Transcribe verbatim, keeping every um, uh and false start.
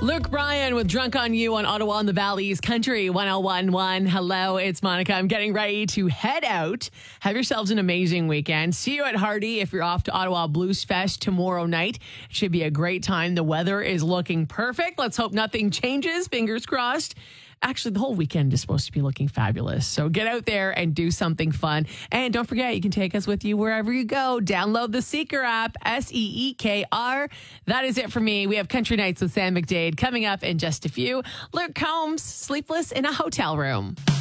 Luke Bryan with Drunk on You on Ottawa and the Valley's Country one oh one point one. Hello, it's Monica. I'm getting ready to head out. Have yourselves an amazing weekend. See you at Hardy if you're off to Ottawa Blues Fest tomorrow night. It should be a great time. The weather is looking perfect. Let's hope nothing changes. Fingers crossed. Actually, the whole weekend is supposed to be looking fabulous. So get out there and do something fun. And don't forget, you can take us with you wherever you go. Download the Seeker app, S E E K R. That is it for me. We have Country Nights with Sam McDade coming up in just a few. Luke Combs, Sleepless in a Hotel Room.